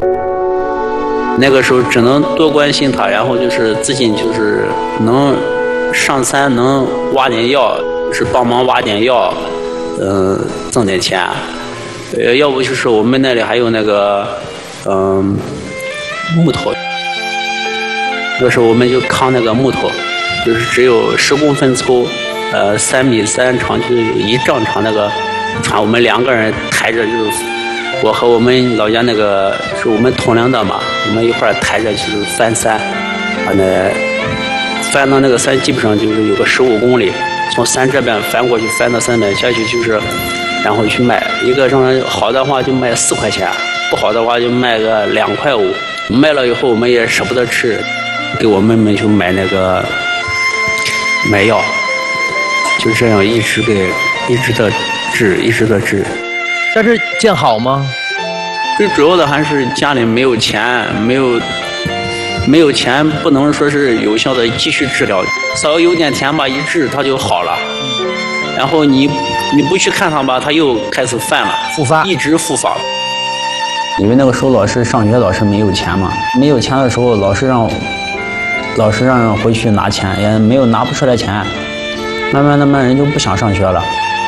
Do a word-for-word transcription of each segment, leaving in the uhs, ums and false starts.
那个时候只能多关心他，然后就是自己就是能上山能挖点药，就是帮忙挖点药，嗯、呃，挣点钱。呃，要不就是我们那里还有那个嗯、呃、木头，那时候我们就扛那个木头，就是只有十公分粗，呃，三米三长，就是有一丈长那个船，我们两个人抬着，就是我和我们老家那个是我们同龄的嘛，我们一块儿抬着就是翻山，把那翻到那个山基本上就是有个十五公里，从山这边翻过去，翻到山边下去就是。然后去卖，一个上好的话就卖四块钱，不好的话就卖个两块五。卖了以后我们也舍不得吃，给我妹妹去买那个买药，就这样一直给一直的治，一直的治。 但是见好吗？ 最主要的还是家里没有钱，没有没有钱，不能说是有效的继续治疗。稍微有点钱吧，一治它就好了。然后你你不去看他吧，他又开始犯了， 复发， 一直复发。因为那个时候老师上学，老师没有钱嘛，没有钱的时候，老师让老师让回去拿钱，也没有拿不出来钱，慢慢慢慢人就不想上学了。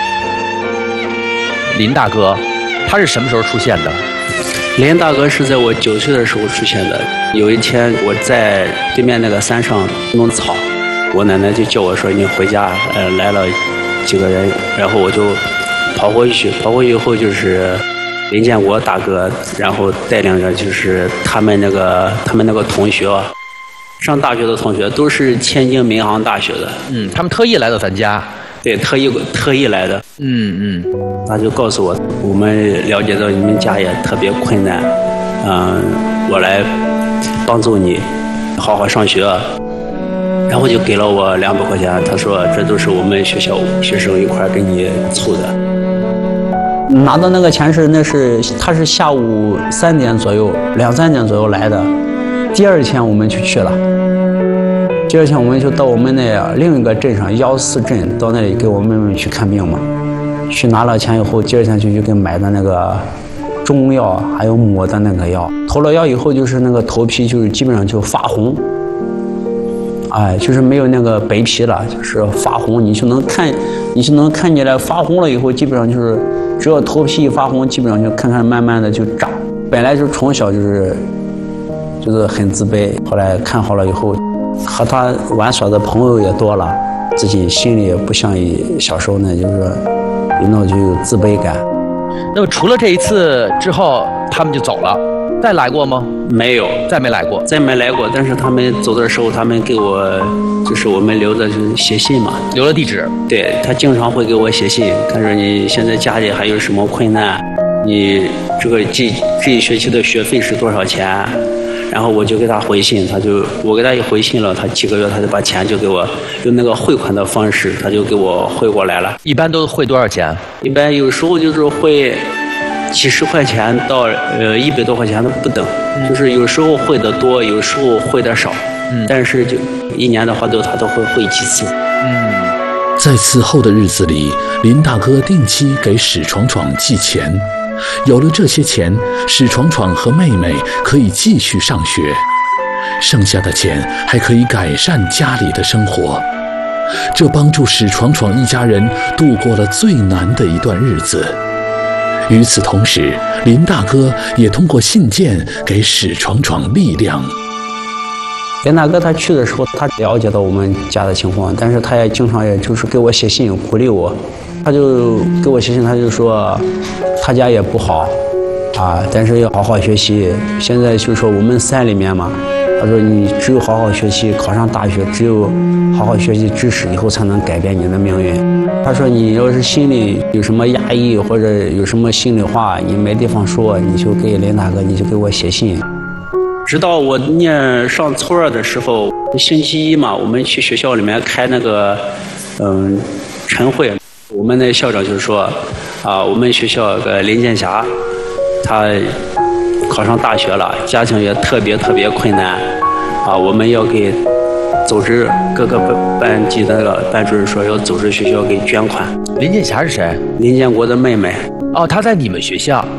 林大哥，他是什么时候出现的？ 林大哥是在我九岁的时候出现的。有一天我在对面那个山上弄草，我奶奶就叫我说你回家，呃，来了几个人，然后我就跑过去，跑过去以后就是林建国大哥，然后带领着就是他们那个他们那个同学，上大学的同学都是天津民航大学的， 嗯，他们特意来到咱家， 对，特意特意来的， 嗯嗯， 他就告诉我，我们了解到你们家也特别困难，嗯、呃，我来帮助你，好好上学。然后就给了我两百块钱，他说这都是我们学校学生一块给你凑的。拿到那个钱是那是他是下午三点左右，两三点左右来的。第二天我们就去了，第二天我们就到我们那另一个镇上幺四镇，到那里给我妹妹去看病嘛。去拿了钱以后，第二天就去给买的那个中药，还有抹的那个药。投了药以后，就是那个头皮就是基本上就发红。哎，就是没有那个白皮了，就是发红，你就能看，你就能看起来发红了以后，基本上就是只要头皮一发红，基本上就看看慢慢的就长。本来就从小就是就是很自卑，后来看好了以后，和他玩耍的朋友也多了，自己心里也不像小时候呢，就是有那种就有自卑感。 那么除了这一次之后，他们就走了。再来过吗？ 没有， 再没来过， 再没来过。但是他们走的时候，他们给我，就是我们留的就是写信嘛， 留了地址。 对，他经常会给我写信，他说你现在家里还有什么困难，你这个这这一学期的学费是多少钱？然后我就给他回信，他就我给他一回信了，他几个月他就把钱就给我用那个汇款的方式，他就给我汇过来了。 一般都汇多少钱？ 一般有时候就是汇几十块钱到呃一百多块钱都不等，嗯、就是有时候汇的多，有时候汇的少，嗯，但是就一年的话都他都会汇几次。 嗯， 在此后的日子里，林大哥定期给史闯闯寄钱，有了这些钱，史闯闯和妹妹可以继续上学，剩下的钱还可以改善家里的生活，这帮助史闯闯一家人度过了最难的一段日子。与此同时，林大哥也通过信件给史闯闯力量。 林大哥他去的时候，他了解到我们家的情况，但是他也经常也就是给我写信鼓励我。他就给我写信，他就说他家也不好啊，但是要好好学习。现在就说我们山里面嘛，他说你只有好好学习，考上大学，只有好好学习知识，以后才能改变你的命运。他说你要是心里有什么压抑或者有什么心里话，你没地方说，你就给林大哥，你就给我写信。直到我念上初二的时候，星期一嘛，我们去学校里面开那个嗯晨会，我们的校长就说啊，我们学校的林建霞，他考上大学了，家庭也特别特别困难啊，我们要给组织各个班级的那个班主任说要组织学校给捐款。 林建霞是谁？ 林建国的妹妹。 哦，她在你们学校？